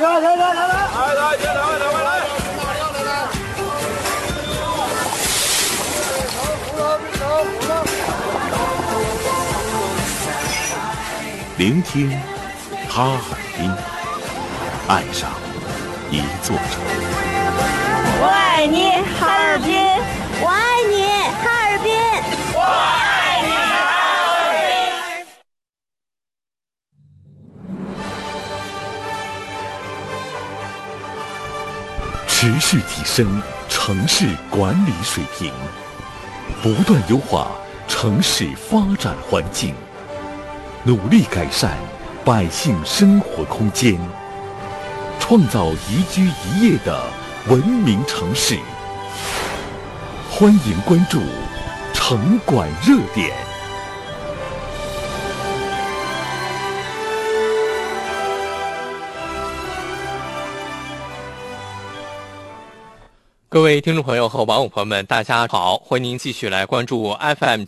聆听哈尔滨，爱上一座城。 我爱你，哈尔滨！我爱你，哈尔滨！我爱你，哈尔滨！持续提升城市管理水平，不断优化城市发展环境，努力改善百姓生活空间，创造宜居宜业的文明城市。欢迎关注城管热点。 各位听众朋友和网友朋友们，大家好，欢迎您继续来关注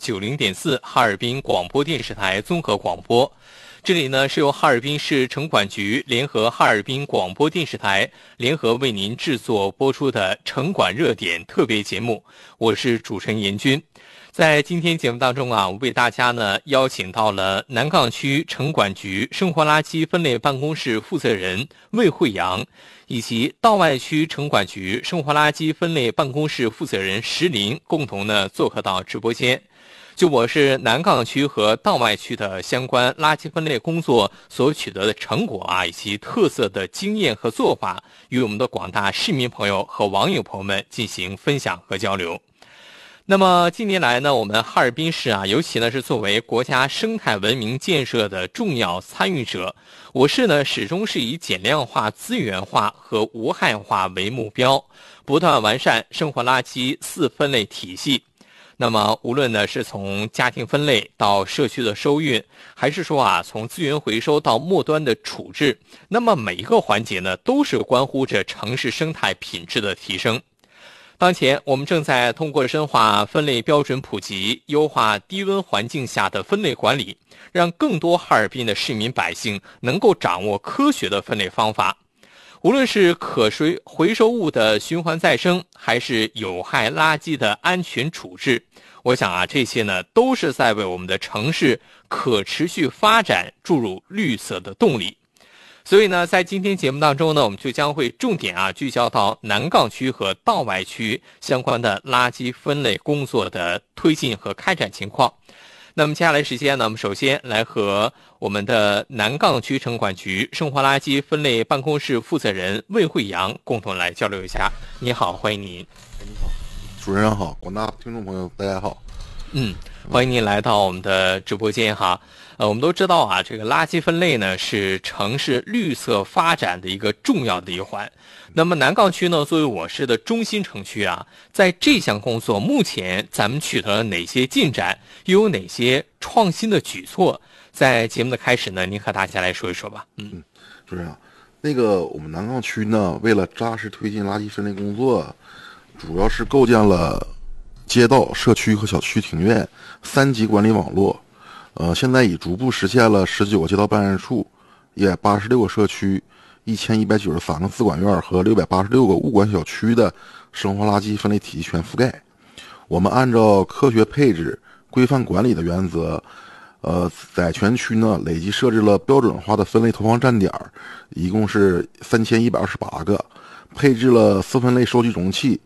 FM90.4 哈尔滨广播电视台综合广播。这里呢是由哈尔滨市城管局联合哈尔滨广播电视台联合为您制作播出的城管热点特别节目，我是主持人严军。在今天节目当中啊，我为大家呢邀请到了南岗区城管局生活垃圾分类办公室负责人魏慧阳，以及道外区城管局生活垃圾分类办公室负责人石林，共同呢做客到直播间。就我是南岗区和道外区的相关垃圾分类工作所取得的成果啊，以及特色的经验和做法，与我们的广大市民朋友和网友朋友们进行分享和交流。那么近年来呢，我们哈尔滨市啊，尤其呢是作为国家生态文明建设的重要参与者，我市呢始终是以减量化、资源化和无害化为目标，不断完善生活垃圾4分类体系。那么无论呢是从家庭分类到社区的收运，还是说啊从资源回收到末端的处置，那么每一个环节呢都是关乎着城市生态品质的提升。当前我们正在通过深化分类标准普及，优化低温环境下的分类管理，让更多哈尔滨的市民百姓能够掌握科学的分类方法。无论是可回收物的循环再生，还是有害垃圾的安全处置，我想啊，这些呢都是在为我们的城市可持续发展注入绿色的动力。所以呢，在今天节目当中呢，我们就将会重点聚焦到南岗区和道外区相关的垃圾分类工作的推进和开展情况。那么接下来时间呢，我们首先来和我们的南岗区城管局生活垃圾分类办公室负责人魏慧阳共同来交流一下。你好，欢迎您。 你好，主持人好，广大听众朋友大家好。 欢迎您来到我们的直播间哈。我们都知道啊，这个垃圾分类呢是城市绿色发展的一个重要的一环。那么南岗区呢，作为我市的中心城区啊，在这项工作目前咱们取得了哪些进展，又有哪些创新的举措？在节目的开始呢，您和大家来说一说吧。 主持人啊，我们南岗区呢，为了扎实推进垃圾分类工作，主要是构建了街道、社区和小区庭院3级管理网络。现在已逐步实现了19个街道办事处、186个社区、1193个自管院和686个物管小区的生活垃圾分类体系全覆盖。我们按照科学配置、规范管理的原则，在全区呢累计设置了标准化的分类投放站点，一共是3128个，配置了4分类收集容器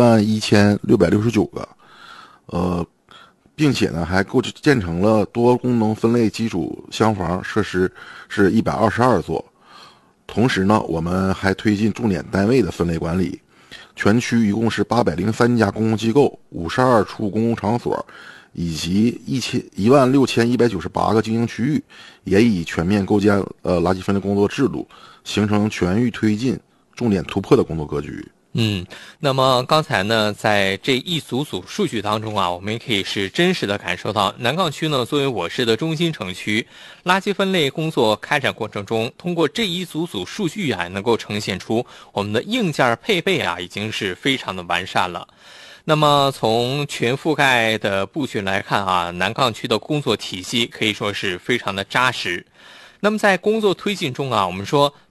11669个，并且呢还建成了多功能分类基础箱房设施是122座。同时呢，我们还推进重点单位的分类管理，全区一共是803家公共机构、52处公共场所，以及16198个经营区域，也已全面构建垃圾分类工作制度，形成全域推进、重点突破的工作格局。 那么刚才呢，在这一组数据当中啊，我们也可以是真实的感受到，南岗区呢作为我市的中心城区，垃圾分类工作开展过程中，通过这一组数据啊，能够呈现出我们的硬件配备啊，已经是非常的完善了。那么从全覆盖的布局来看啊，南岗区的工作体系可以说是非常的扎实。那么在工作推进中啊，我们说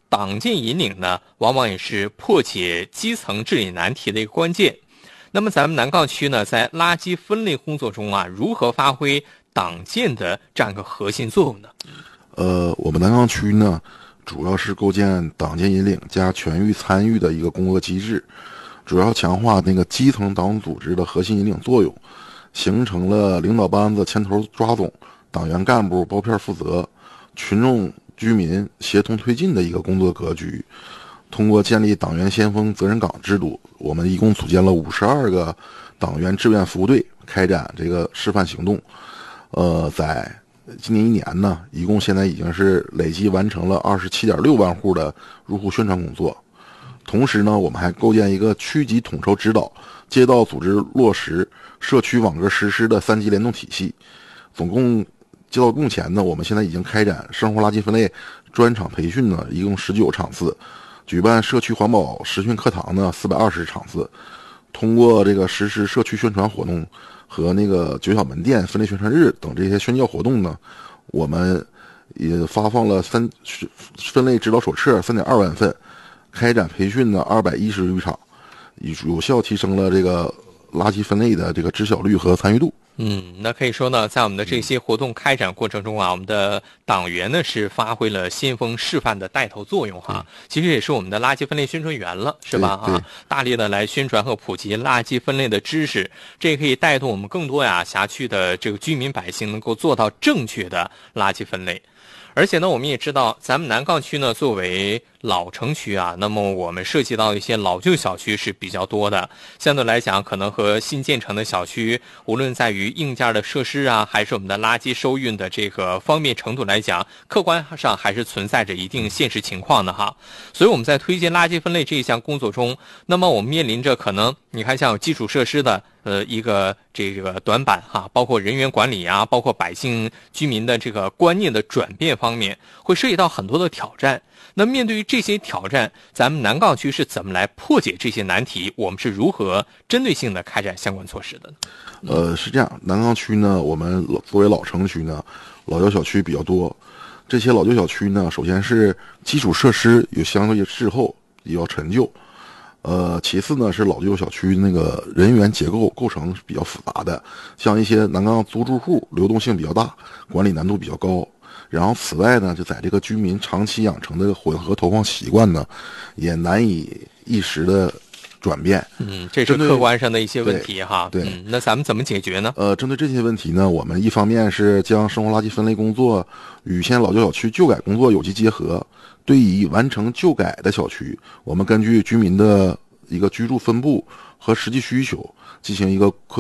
党建引领呢，往往也是破解基层治理难题的一个关键。那么咱们南岗区呢，在垃圾分类工作中啊，如何发挥党建的这样一个核心作用呢？ 我们南岗区呢，主要是构建党建引领加全域参与的一个工作机制，主要强化那个基层党组织的核心引领作用，形成了领导班子牵头抓总，党员干部包片负责，群众居民协同推进的一个工作格局。通过建立党员先锋责任岗制度，我们一共组建了52个党员志愿服务队，开展这个示范行动。在今年1年呢，一共现在已经是累计完成了27.6万户的入户宣传工作。同时呢，我们还构建一个区级统筹指导、街道组织落实、社区网格实施的3级联动体系。总共接到目前呢，我们现在已经开展生活垃圾分类专场培训呢，一共19场次。举办社区环保实训课堂呢420场次，通过这个实施社区宣传活动和那个9小门店分类宣传日等这些宣教活动呢，我们也发放了分类指导手册3.2万份，开展培训呢210余场，有效提升了这个垃圾分类的这个知晓率和参与度。 那可以说呢，在我们的这些活动开展过程中啊，我们的党员呢是发挥了先锋示范的带头作用哈。其实也是我们的垃圾分类宣传员了，是吧？大力的来宣传和普及垃圾分类的知识，这也可以带动我们更多辖区的这个居民百姓能够做到正确的垃圾分类。而且呢，我们也知道，咱们南岗区呢作为老城区啊，那么我们涉及到一些老旧小区是比较多的，相对来讲，可能和新建成的小区，无论在于硬件的设施啊，还是我们的垃圾收运的这个方便程度来讲，客观上还是存在着一定现实情况的哈。所以我们在推进垃圾分类这一项工作中，那么我们面临着可能你看像有基础设施的一个这个短板哈，包括人员管理啊，包括百姓居民的这个观念的转变方面，会涉及到很多的挑战。那面对于这些挑战，咱们南岗区是怎么来破解这些难题？我们是如何针对性的开展相关措施的呢？ 是这样，南岗区呢，我们作为老城区呢，老旧小区比较多。这些老旧小区呢，首先是基础设施有相对滞后，比较陈旧。其次呢是老旧小区那个人员结构构成比较复杂的，像一些南岗租住户流动性比较大，管理难度比较高。然后此外呢，就在这个居民长期养成的混合投放习惯呢，也难以一时的转变。 这是客观上的一些问题哈。 对， 那咱们怎么解决呢？ 针对这些问题呢，我们一方面是将生活垃圾分类工作与现老旧小区旧改工作有机结合，对已完成旧改的小区，我们根据居民的一个居住分布和实际需求进行一个